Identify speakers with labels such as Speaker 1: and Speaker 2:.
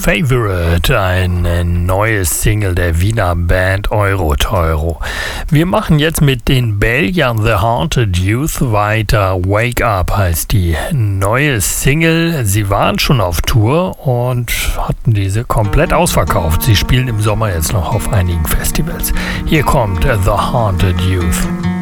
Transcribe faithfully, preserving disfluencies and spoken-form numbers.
Speaker 1: Favorite, eine neue Single der Wiener Band Euroteuro. Wir machen jetzt mit den Belgiern The Haunted Youth weiter. Wake Up heißt die neue Single. Sie waren schon auf Tour und hatten diese komplett ausverkauft. Sie spielen im Sommer jetzt noch auf einigen Festivals. Hier kommt The Haunted Youth.